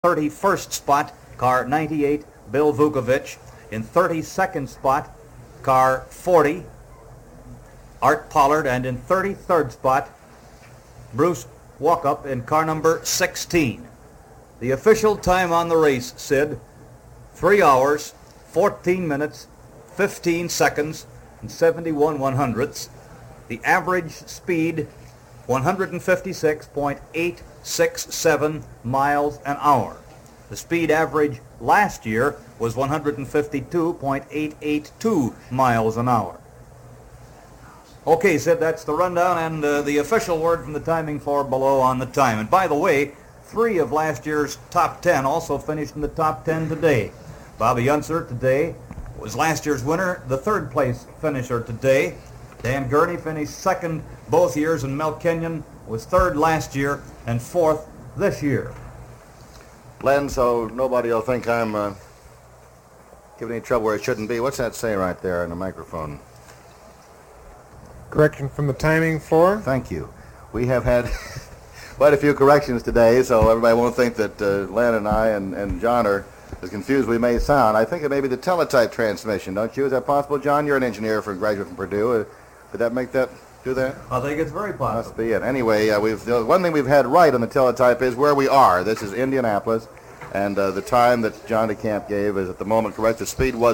31st spot, car 98, Bill Vukovich. In 32nd spot, car 40, Art Pollard. And in 33rd spot, Bruce Walkup in car number 16. The official time on the race, Sid, 3 hours, 14 minutes, 15 seconds, and 71 100ths. The average speed, 156.867 miles an hour. The speed average last year was 152.882 miles an hour. Okay, Sid, that's the rundown and the official word from the timing for below on the time. And by the way, 3 of last year's top 10 also finished in the top 10 today. Bobby Unser today was last year's winner, the 3rd place finisher today. Dan Gurney finished 2nd both years, and Mel Kenyon was 3rd last year and 4th this year. Len, so nobody will think I'm giving any trouble where it shouldn't be. What's that say right there on the microphone? Correction from the timing for? Thank you. We have had quite a few corrections today, so everybody won't think that Len and I and John are as confused as we may sound. I think it may be the teletype transmission, don't you? Is that possible, John? You're an engineer for a graduate from Purdue. Did that make that do that? I think it's very possible. Must be it. Anyway, the one thing we've had right on the teletype is where we are. This is Indianapolis, and the time that John DeCamp gave is at the moment correct. The speed was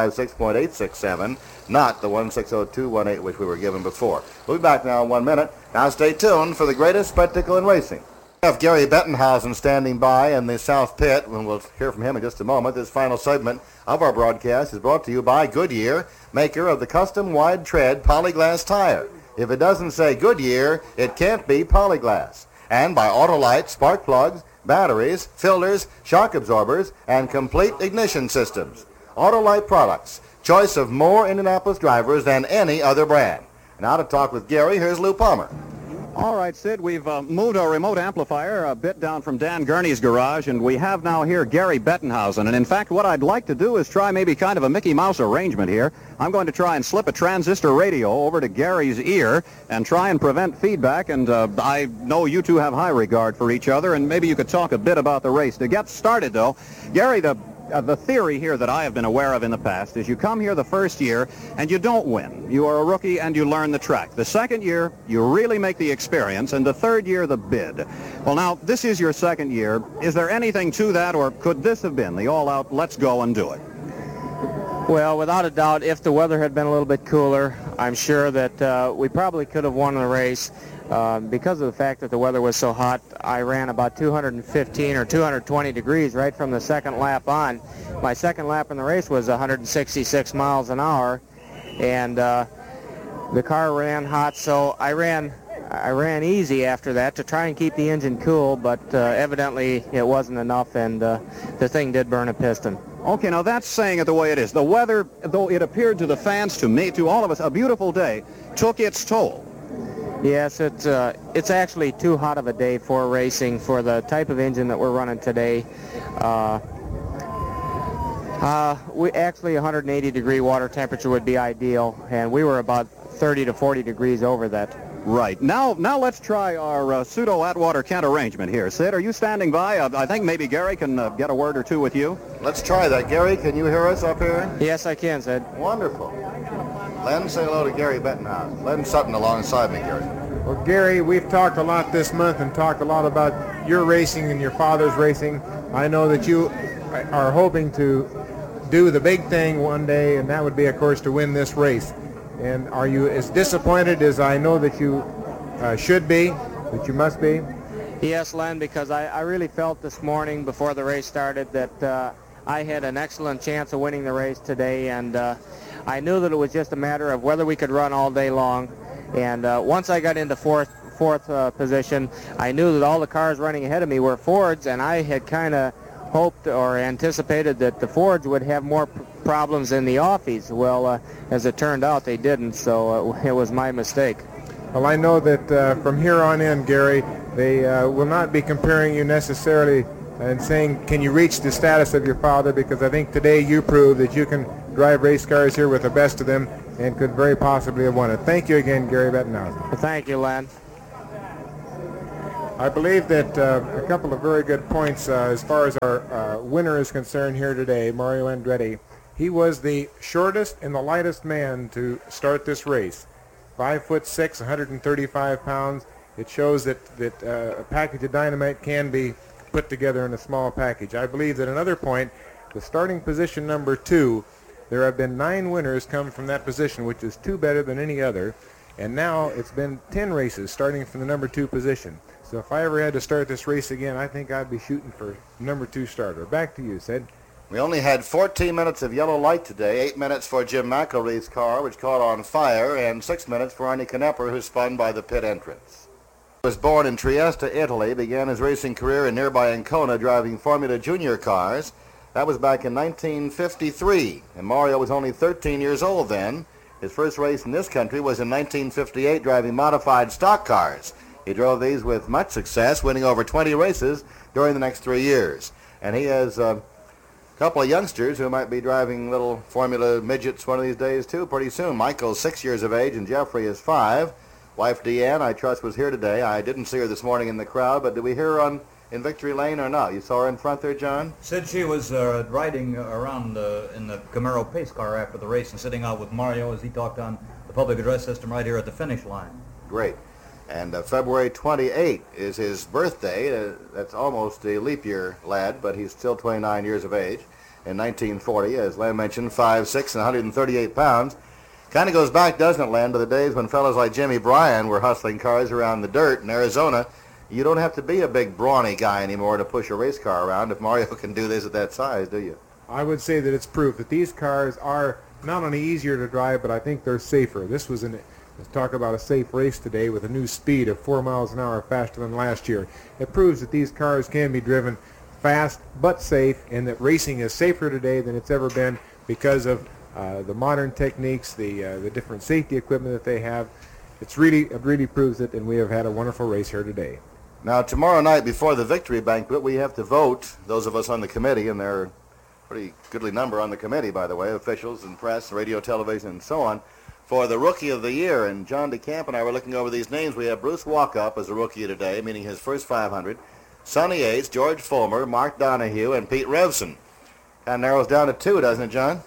156.867, not the 160.218 which we were given before. We'll be back now in 1 minute. Now stay tuned for the greatest spectacle in racing. We have Gary Bettenhausen standing by in the South Pit, and we'll hear from him in just a moment. This final segment of our broadcast is brought to you by Goodyear, maker of the custom wide tread Polyglass tire. If it doesn't say Goodyear, it can't be Polyglass. And by Autolite spark plugs, batteries, filters, shock absorbers, and complete ignition systems. Autolite products, choice of more Indianapolis drivers than any other brand. Now to talk with Gary, here's Lou Palmer. All right, Sid, we've moved our remote amplifier a bit down from Dan Gurney's garage, and we have now here Gary Bettenhausen. And in fact, what I'd like to do is try maybe kind of a Mickey Mouse arrangement here. I'm going to try and slip a transistor radio over to Gary's ear and try and prevent feedback. And I know you two have high regard for each other, and maybe you could talk a bit about the race. To get started, though, Gary, the theory here that I have been aware of in the past is you come here the first year and you don't win. You are a rookie and you learn the track. The second year, you really make the experience, and the third year, the bid. Well, now, this is your second year. Is there anything to that, or could this have been the all-out, let's go and do it? Well, without a doubt, if the weather had been a little bit cooler, I'm sure that we probably could have won the race. Because of the fact that the weather was so hot, I ran about 215 or 220 degrees right from the second lap on. My second lap in the race was 166 miles an hour, and the car ran hot, so I ran easy after that to try and keep the engine cool, but evidently it wasn't enough, and the thing did burn a piston. Okay, now that's saying it the way it is. The weather, though it appeared to the fans, to me, to all of us, a beautiful day, took its toll. Yes, it's actually too hot of a day for racing for the type of engine that we're running today. We actually 180 degree water temperature would be ideal, and we were about 30 to 40 degrees over that. Right. Now let's try our pseudo Atwater Kent arrangement here. Sid, are you standing by? I think maybe Gary can get a word or two with you. Let's try that. Gary, can you hear us up here? Yes, I can, Sid. Wonderful. Len, say hello to Gary Bettenhausen. Len Sutton alongside me, Gary. Well, Gary, we've talked a lot this month and talked a lot about your racing and your father's racing. I know that you are hoping to do the big thing one day, and that would be, of course, to win this race. And are you as disappointed as I know that you should be, that you must be? Yes, Len, because I really felt this morning before the race started that I had an excellent chance of winning the race today, and I knew that it was just a matter of whether we could run all day long. And once I got into fourth position, I knew that all the cars running ahead of me were Fords, and I had kind of hoped or anticipated that the Fords would have more problems than the Offies. Well, as it turned out, they didn't, so it was my mistake. Well, I know that from here on in, Gary, they will not be comparing you necessarily and saying, can you reach the status of your father, because I think today you proved that you can drive race cars here with the best of them and could very possibly have won it. Thank you again, Gary Bettenhausen. Thank you, Len. I believe that a couple of very good points as far as our winner is concerned here today, Mario Andretti. He was the shortest and the lightest man to start this race. 5'6", 135 pounds. It shows that a package of dynamite can be put together in a small package. I believe that another point, the starting position number 2, there have been 9 winners come from that position, which is 2 better than any other. And now it's been 10 races starting from the number 2 position. So if I ever had to start this race again, I think I'd be shooting for number 2 starter. Back to you, Sid. We only had 14 minutes of yellow light today, 8 minutes for Jim McElreath's car, which caught on fire, and 6 minutes for Arnie Knepper, who spun by the pit entrance. He was born in Trieste, Italy, began his racing career in nearby Ancona driving Formula Junior cars. That was back in 1953, and Mario was only 13 years old then. His first race in this country was in 1958 driving modified stock cars. He drove these with much success, winning over 20 races during the next 3 years. And he has a couple of youngsters who might be driving little Formula midgets one of these days too pretty soon. Michael's 6 years of age and Jeffrey is 5. Wife Deanne, I trust, was here today. I didn't see her this morning in the crowd, but did we hear her in Victory Lane or not? You saw her in front there, John? Said she was riding around in the Camaro pace car after the race and sitting out with Mario as he talked on the public address system right here at the finish line. Great. And February 28 is his birthday. That's almost a leap year lad, but he's still 29 years of age. In 1940, as Len mentioned, 5'6" and 138 pounds. Kind of goes back, doesn't it, Len, to the days when fellows like Jimmy Bryan were hustling cars around the dirt in Arizona. You don't have to be a big brawny guy anymore to push a race car around if Mario can do this at that size, do you? I would say that it's proof that these cars are not only easier to drive, but I think they're safer. This was let's talk about a safe race today with a new speed of 4 miles an hour faster than last year. It proves that these cars can be driven fast but safe, and that racing is safer today than it's ever been because of the modern techniques, the different safety equipment that they have. It really proves it, and we have had a wonderful race here today. Now, tomorrow night before the victory banquet, we have to vote, those of us on the committee, and there are a pretty goodly number on the committee, by the way, officials and press, radio, television, and so on, for the Rookie of the Year. And John DeCamp and I were looking over these names. We have Bruce Walkup as a Rookie today, meaning his first 500. Sonny Yates, George Fulmer, Mark Donohue, and Pete Revson. Kind of narrows down to 2, doesn't it, John?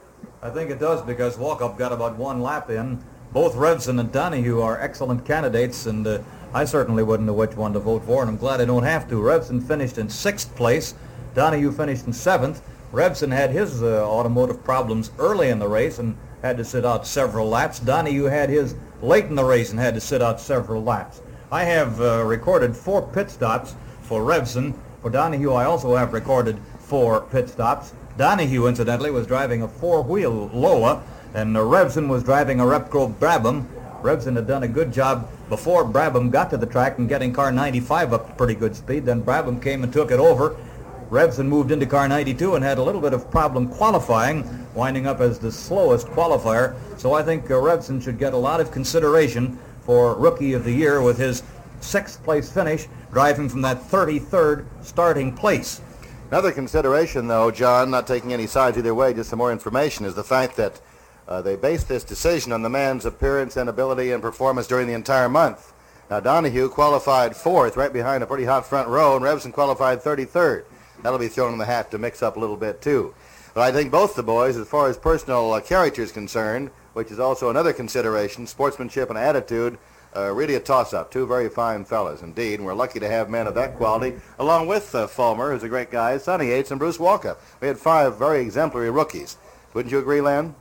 I think it does, because Walkup got about 1 lap in. Both Revson and Donohue are excellent candidates, and I certainly wouldn't know which one to vote for, and I'm glad I don't have to. Revson finished in 6th place. Donohue finished in 7th. Revson had his automotive problems early in the race and had to sit out several laps. Donohue had his late in the race and had to sit out several laps. I have recorded 4 pit stops for Revson. For Donohue, I also have recorded 4 pit stops. Donohue, incidentally, was driving a 4-wheel Loa, and Revson was driving a Repco Brabham. Revson had done a good job before Brabham got to the track and getting car 95 up to pretty good speed. Then Brabham came and took it over. Revson moved into car 92 and had a little bit of problem qualifying, winding up as the slowest qualifier. So I think Revson should get a lot of consideration for Rookie of the Year with his 6th place finish, driving from that 33rd starting place. Another consideration, though, John, not taking any sides either way, just some more information, is the fact that they based this decision on the man's appearance and ability and performance during the entire month. Now, Donohue qualified 4th, right behind a pretty hot front row, and Revson qualified 33rd. That'll be thrown in the hat to mix up a little bit, too. But I think both the boys, as far as personal character is concerned, which is also another consideration, sportsmanship and attitude, really a toss-up. 2 very fine fellas, indeed, and we're lucky to have men of that quality, along with Fulmer, who's a great guy, Sonny Yates, and Bruce Walkup. We had 5 very exemplary rookies. Wouldn't you agree, Len?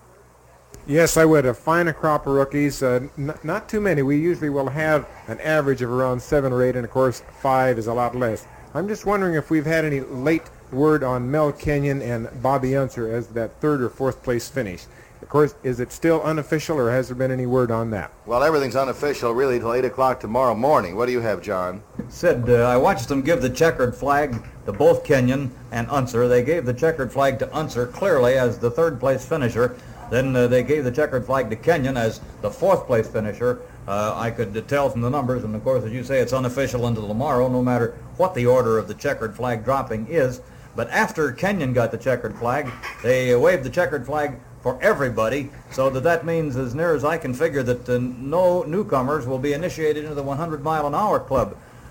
Yes, I would. A fine crop of rookies. Not too many. We usually will have an average of around 7 or 8, and of course 5 is a lot less. I'm just wondering if we've had any late word on Mel Kenyon and Bobby Unser as that 3rd or 4th place finish. Of course, is it still unofficial, or has there been any word on that? Well, everything's unofficial really till 8 o'clock tomorrow morning. What do you have, John? Sid, I watched them give the checkered flag to both Kenyon and Unser. They gave the checkered flag to Unser clearly as the 3rd place finisher. Then they gave the checkered flag to Kenyon as the 4th place finisher. I could tell from the numbers, and of course, as you say, it's unofficial until tomorrow, no matter what the order of the checkered flag dropping is. But after Kenyon got the checkered flag, they waved the checkered flag for everybody, so that means, as near as I can figure, that no newcomers will be initiated into the 100-mile-an-hour club.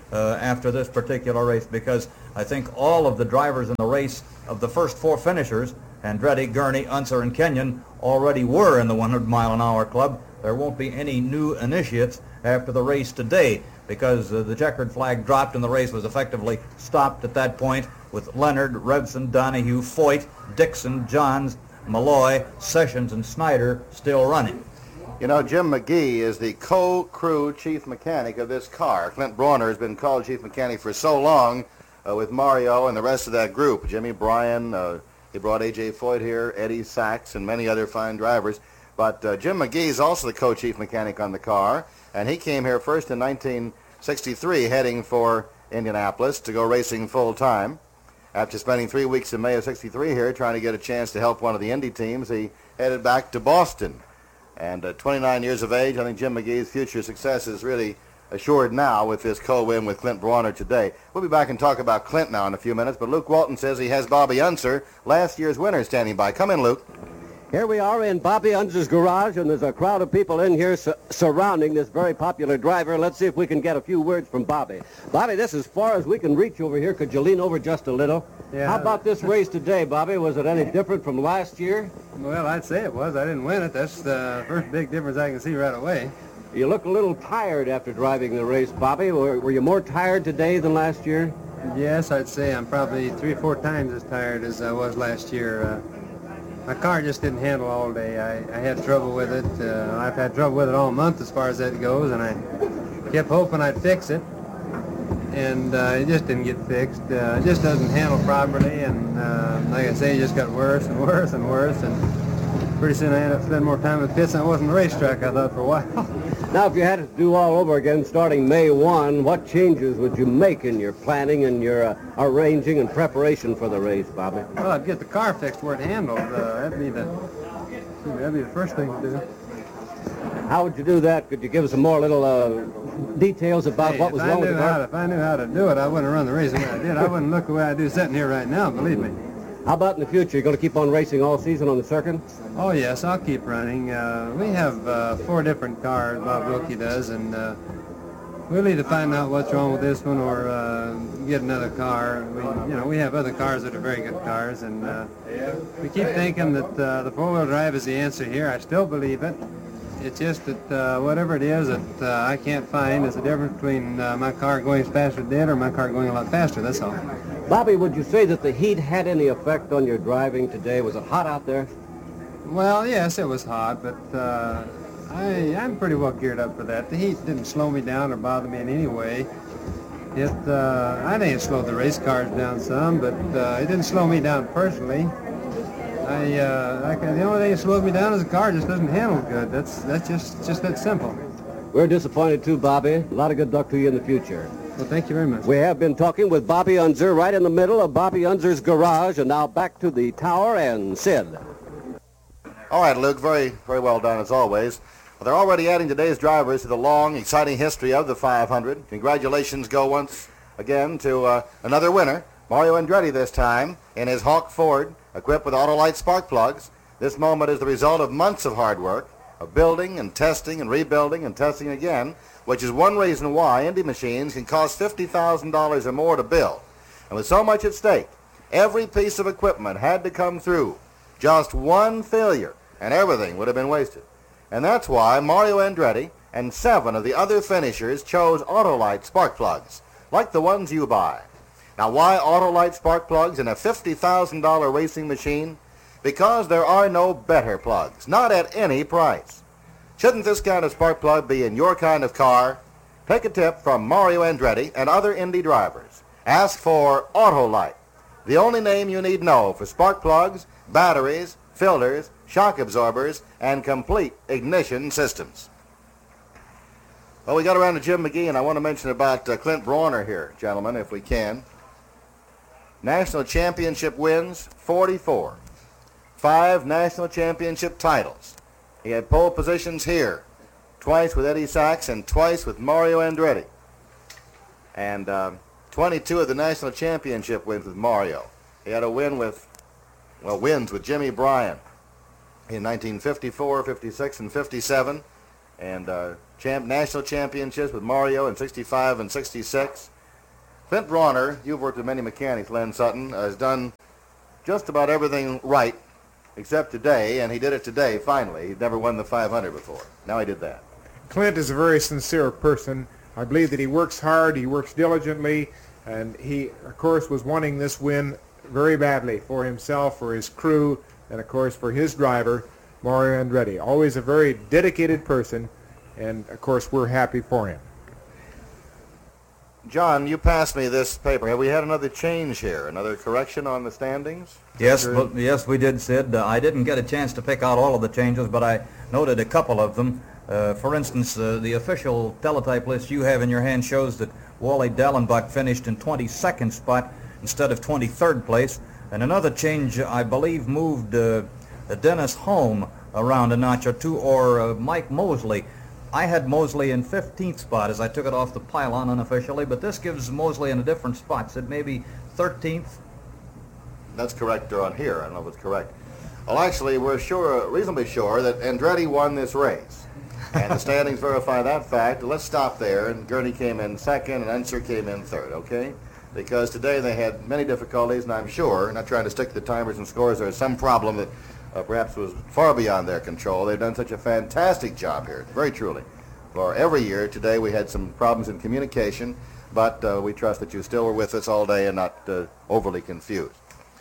after this particular race, because I think all of the drivers in the race of the first 4 finishers, Andretti, Gurney, Unser, and Kenyon, already were in the 100-mile-an-hour club. There won't be any new initiates after the race today, because the checkered flag dropped and the race was effectively stopped at that point, with Leonard, Revson, Donahue, Foyt, Dixon, Johns, Malloy, Sessions, and Snyder still running. You know, Jim McGee is the co-crew chief mechanic of this car. Clint Brawner has been called chief mechanic for so long with Mario and the rest of that group. Jimmy Bryan, he brought A.J. Foyt here, Eddie Sachs, and many other fine drivers. But Jim McGee is also the co-chief mechanic on the car, and he came here first in 1963, heading for Indianapolis to go racing full-time. After spending 3 weeks in May of 63 here, trying to get a chance to help one of the Indy teams, he headed back to Boston. And at 29 years of age, I think Jim McGee's future success is really assured now with this co-win with Clint Brawner today. We'll be back and talk about Clint now in a few minutes, but Luke Walton says he has Bobby Unser, last year's winner, standing by. Come in, Luke. Here we are in Bobby Unser's garage, and there's a crowd of people in here surrounding this very popular driver. Let's see if we can get a few words from Bobby. Bobby, this is as far as we can reach over here. Could you lean over just a little? Yeah. How about this race today, Bobby? Was it any different from last year? Well, I'd say it was. I didn't win it. That's the first big difference I can see right away. You look a little tired after driving the race, Bobby. Were you more tired today than last year? Yes, I'd say I'm probably 3 or 4 times as tired as I was last year. My car just didn't handle all day. I had trouble with it. I've had trouble with it all month as far as that goes, and I kept hoping I'd fix it. And it just didn't get fixed. It just doesn't handle properly, and like I say, it just got worse and worse and worse, and pretty soon I ended up spending more time at pits than I was on the racetrack, I thought, for a while. Now, if you had to do all over again starting May 1, what changes would you make in your planning and your arranging and preparation for the race, Bobby? Well, I'd get the car fixed where it handled. That'd be the first thing to do. How would you do that? Could you give us some more little details about what was wrong with the car? If I knew how to do it, I wouldn't run the race the way I did. I wouldn't look the way I do sitting here right now, believe me. How about in the future? You're going to keep on racing all season on the circuit? Oh, yes, I'll keep running. We have 4 different cars, Bob Wilkie does, and we'll either find out what's wrong with this one or get another car. We have other cars that are very good cars, and we keep thinking that the 4-wheel drive is the answer here. I still believe it. It's just that whatever it is that I can't find is the difference between my car going as fast as it did or my car going a lot faster, that's all. Bobby, would you say that the heat had any effect on your driving today? Was it hot out there? Well, yes, it was hot, but I'm pretty well geared up for that. The heat didn't slow me down or bother me in any way. I think it slowed the race cars down some, but it didn't slow me down personally. The only thing that slowed me down is the car just doesn't handle good. That's just that simple. We're disappointed too, Bobby. A lot of good luck to you in the future. Well, thank you very much. We have been talking with Bobby Unser right in the middle of Bobby Unser's garage, and now back to the tower and Sid. All right, Luke, very, very well done as always. Well, they're already adding today's drivers to the long, exciting history of the 500. Congratulations go once again to another winner, Mario Andretti this time, in his Hawk Ford, equipped with Autolite spark plugs. This moment is the result of months of hard work, of building and testing and rebuilding and testing again, which is one reason why Indy machines can cost $50,000 or more to build. And with so much at stake, every piece of equipment had to come through. Just one failure, and everything would have been wasted. And that's why Mario Andretti and 7 of the other finishers chose Autolite spark plugs, like the ones you buy. Now, why Autolite spark plugs in a $50,000 racing machine? Because there are no better plugs, not at any price. Shouldn't this kind of spark plug be in your kind of car? Take a tip from Mario Andretti and other Indy drivers. Ask for Autolite, the only name you need know for spark plugs, batteries, filters, shock absorbers, and complete ignition systems. Well, we got around to Jim McGee, and I want to mention about Clint Brawner here, gentlemen, if we can. National championship wins, 44. 5 national championship titles. He had pole positions here, twice with Eddie Sachs and twice with Mario Andretti. And 22 of the national championship wins with Mario. He had a wins with Jimmy Bryan in 1954, 56, and 57. And national championships with Mario in 65 and 66. Clint Brawner, you've worked with many mechanics, Len Sutton, has done just about everything right except today, and he did it today, finally. He'd never won the 500 before. Now he did that. Clint is a very sincere person. I believe that he works hard, he works diligently, and he, of course, was wanting this win very badly for himself, for his crew, and, of course, for his driver, Mario Andretti. Always a very dedicated person, and, of course, we're happy for him. John, you passed me this paper. Have we had another change here, another correction on the standings? Yes, yes, we did, Sid. I didn't get a chance to pick out all of the changes, but I noted a couple of them. For instance, the official teletype list you have in your hand shows that Wally Dallenbach finished in 22nd spot instead of 23rd place. And another change, I believe, moved Dennis Holm around a notch or two, or Mike Mosley. I had Mosley in 15th spot as I took it off the pylon unofficially, but this gives Mosley in a different spot. Said maybe 13th. That's correct on here. I don't know if it's correct. Well, actually, we're reasonably sure that Andretti won this race. And the standings verify that fact. Let's stop there. And Gurney came in second, and Unser came in third, okay? Because today they had many difficulties, and I'm sure, not trying to stick to the timers and scores, there's some problem that perhaps was far beyond their control. They've done such a fantastic job here, very truly. For every year, today we had some problems in communication, but we trust that you still were with us all day and not overly confused.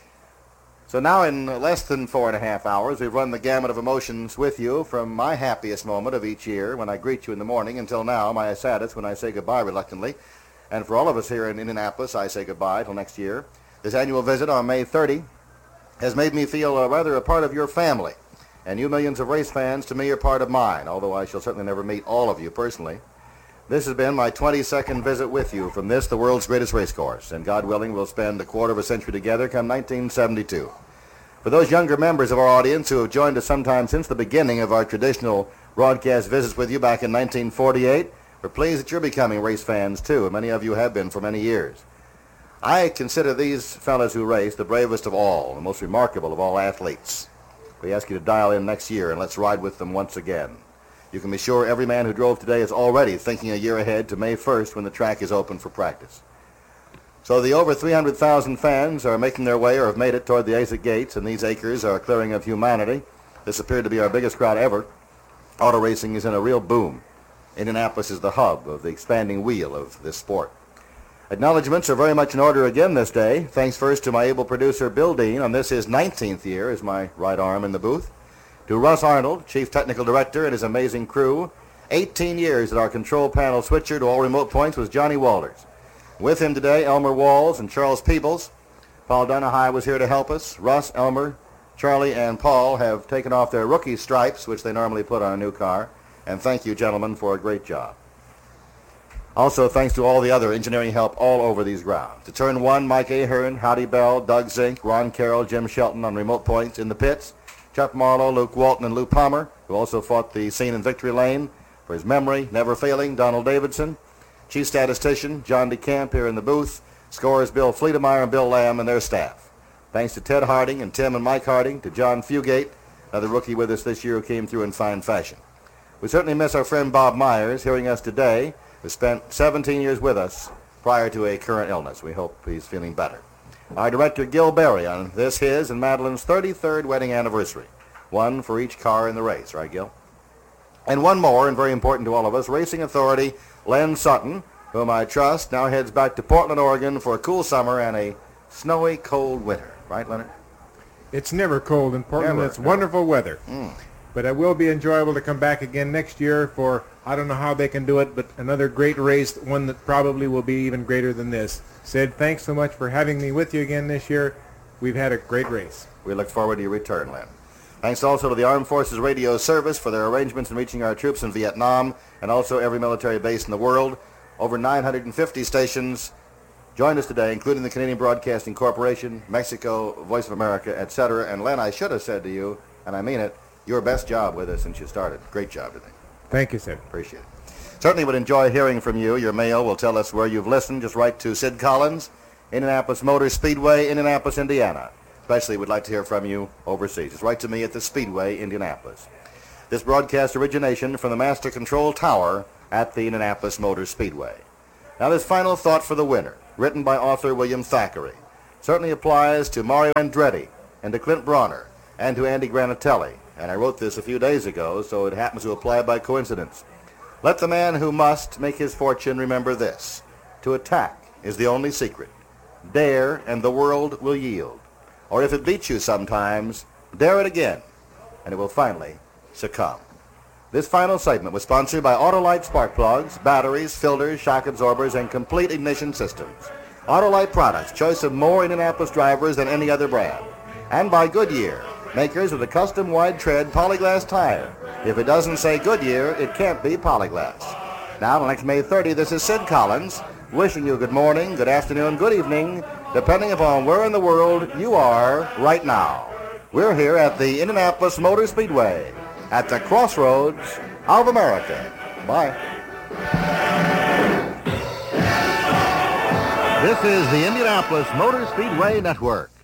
So now in less than 4.5 hours, we've run the gamut of emotions with you from my happiest moment of each year when I greet you in the morning until now, my saddest when I say goodbye reluctantly. And for all of us here in Indianapolis, I say goodbye till next year. This annual visit on May 30 has made me feel rather a part of your family. And you millions of race fans, to me, are part of mine, although I shall certainly never meet all of you personally. This has been my 22nd visit with you from this, the world's greatest race course, and God willing, we'll spend a quarter of a century together come 1972. For those younger members of our audience who have joined us sometime since the beginning of our traditional broadcast visits with you back in 1948, we're pleased that you're becoming race fans too, and many of you have been for many years. I consider these fellas who race the bravest of all, the most remarkable of all athletes. We ask you to dial in next year and let's ride with them once again. You can be sure every man who drove today is already thinking a year ahead to May 1st when the track is open for practice. So the over 300,000 fans are making their way or have made it toward the exit gates, and these acres are clearing of humanity. This appeared to be our biggest crowd ever. Auto racing is in a real boom. Indianapolis is the hub of the expanding wheel of this sport. Acknowledgements are very much in order again this day. Thanks first to my able producer, Bill Dean, on this his 19th year as my right arm in the booth. To Russ Arnold, Chief Technical Director, and his amazing crew. 18 years at our control panel switcher to all remote points was Johnny Walters. With him today, Elmer Walls and Charles Peebles. Paul Donahue was here to help us. Russ, Elmer, Charlie, and Paul have taken off their rookie stripes, which they normally put on a new car. And thank you, gentlemen, for a great job. Also, thanks to all the other engineering help all over these grounds. To turn one, Mike Ahern, Howdy Bell, Doug Zink, Ron Carroll, Jim Shelton on remote points. In the pits, Chuck Marlowe, Luke Walton, and Lou Palmer, who also fought the scene in Victory Lane. For his memory, never failing, Donald Davidson. Chief Statistician, John DeCamp here in the booth. Scorers, Bill Fleetemeyer and Bill Lamb and their staff. Thanks to Ted Harding and Tim and Mike Harding, to John Fugate, another rookie with us this year who came through in fine fashion. We certainly miss our friend Bob Myers, hearing us today, who spent 17 years with us prior to a current illness. We hope he's feeling better. Our director, Gil Berry, on this, his, and Madeline's 33rd wedding anniversary. One for each car in the race, right, Gil? And one more, and very important to all of us, racing authority Len Sutton, whom I trust now heads back to Portland, Oregon for a cool summer and a snowy, cold winter. Right, Leonard? It's never cold in Portland. Never, it's wonderful weather. But it will be enjoyable to come back again next year for, I don't know how they can do it, but another great race, one that probably will be even greater than this. Sid, thanks so much for having me with you again this year. We've had a great race. We look forward to your return, Len. Thanks also to the Armed Forces Radio Service for their arrangements in reaching our troops in Vietnam and also every military base in the world. Over 950 stations joined us today, including the Canadian Broadcasting Corporation, Mexico, Voice of America, etc. And Len, I should have said to you, and I mean it, your best job with us since you started. Great job today. Thank you, Sid. Appreciate it. Certainly would enjoy hearing from you. Your mail will tell us where you've listened. Just write to Sid Collins, Indianapolis Motor Speedway, Indianapolis, Indiana. Especially would like to hear from you overseas. Just write to me at the Speedway, Indianapolis. This broadcast origination from the Master Control Tower at the Indianapolis Motor Speedway. Now this final thought for the winner. written by author William Thackeray. Certainly applies to Mario Andretti and to Clint Bronner and to Andy Granatelli. And I wrote this a few days ago, so it happens to apply by coincidence. Let the man who must make his fortune remember this. To attack is the only secret. Dare, and the world will yield. Or if it beats you sometimes, dare it again, and it will finally succumb. This final segment was sponsored by Autolite spark plugs, batteries, filters, shock absorbers, and complete ignition systems. Autolite products, choice of more Indianapolis drivers than any other brand. And by Goodyear, makers of the custom wide tread Polyglass tire. If it doesn't say Goodyear, it can't be Polyglass. Now, next May 30, this is Sid Collins, wishing you good morning, good afternoon, good evening, depending upon where in the world you are right now. We're here at the Indianapolis Motor Speedway, at the crossroads of America. Bye. This is the Indianapolis Motor Speedway Network.